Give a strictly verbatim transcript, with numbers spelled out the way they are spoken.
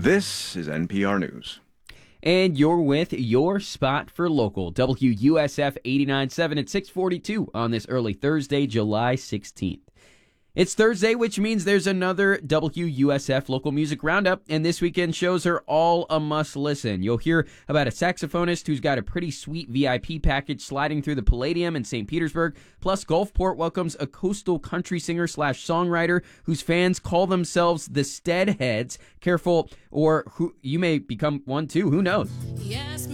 This is N P R News. And you're with your spot for local, W U S F eighty-nine point seven at six forty-two on this early Thursday, July sixteenth. It's Thursday, which means there's another W U S F local music roundup, and this weekend shows are all a must listen. You'll hear about a saxophonist who's got a pretty sweet V I P package sliding through the Palladium in Saint Petersburg, plus Gulfport welcomes a coastal country singer slash songwriter whose fans call themselves the Steadheads. Careful, or who you may become one too, who knows? Yes.